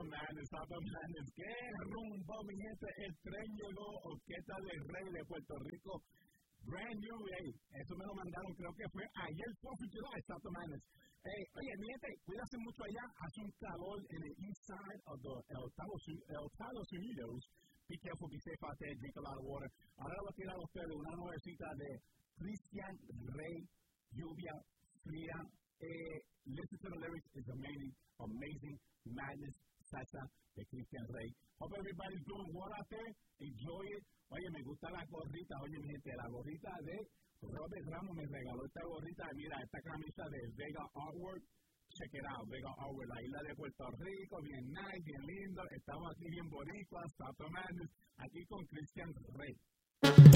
Sato Madness. ¿Qué rumbo, mi gente? El tren llegó, Orquesta del Rey de Puerto Rico. Brand new, eso me lo mandaron, creo que fue ayer, 4th of July, Sato Madness. Oye, mi gente, cuídate mucho allá, hace un calor en el east side of Estados Unidos. Be careful, be safe out there, drink a lot of water. Ahora voy a tirar a ustedes una nuevecita de Cristian Rey, Lluvia Fría. Listen to the lyrics, it's amazing, Madness, salsa de Cristian Rey. Hope everybody's doing well out there, enjoy it. Oye, me gusta la gorrita, oye mi gente, la gorrita de Robert Ramos me regaló esta gorrita, mira, esta camisa de Vega Artwork. Check it out, Vega Artwork, la isla de Puerto Rico, bien nice, bien lindo. Estamos aquí bien boricuas, Sato Madness, aquí con Cristian Rey.